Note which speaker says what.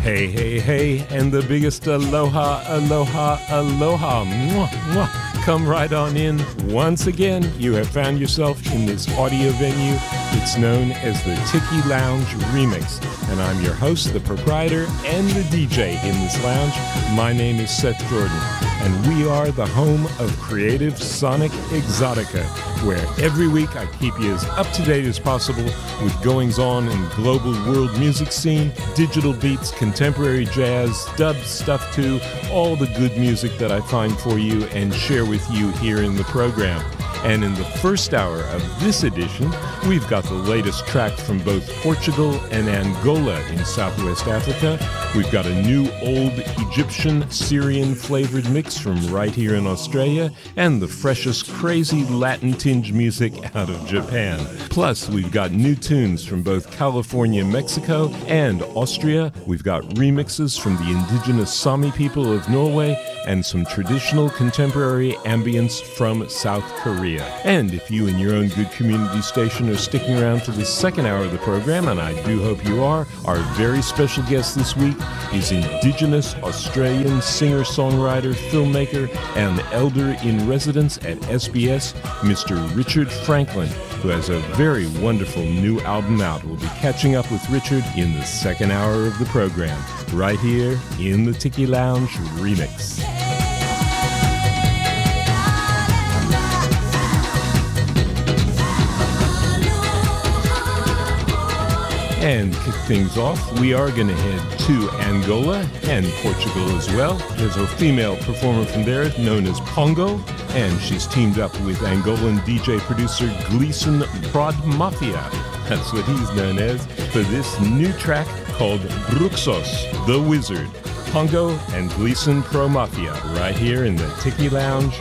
Speaker 1: Hey, hey, hey, and the biggest aloha, aloha, aloha. Mwah, mwah. Come right on in. Once again, you have found yourself in this audio venue. It's known as the Tiki Lounge Remix. And I'm your host, the proprietor, and the DJ in this lounge. My name is Seth Jordan, and we are the home of Creative Sonic Exotica, where every week I keep you as up-to-date as possible with goings-on in global world music scene, digital beats, contemporary jazz, dub stuff too, all the good music that I find for you and share with you here in the program. And in the first hour of this edition, we've got the latest track from both Portugal and Angola in Southwest Africa. We've got a new old Egyptian Syrian flavored mix from right here in Australia, and the freshest crazy Latin tinge music out of Japan. Plus, we've got new tunes from both California, Mexico, and Austria. We've got remixes from the indigenous Sami people of Norway, and some traditional contemporary ambience from South Korea. And if you and your own good community station are sticking around for the second hour of the program, and I do hope you are, our very special guest this week is Indigenous Australian singer-songwriter, filmmaker, and elder in residence at SBS, Mr. Richard Franklin, who has a very wonderful new album out. We'll be catching up with Richard in the second hour of the program, right here in the Tiki Lounge Remix. And kick things off, we are going to head to Angola and Portugal as well. There's a female performer from there known as Pongo, and she's teamed up with Angolan DJ producer Gleason Prod Mafia. That's what he's known as, for this new track called Bruxos, the Wizard. Pongo and Gleason Pro Mafia right here in the Tiki Lounge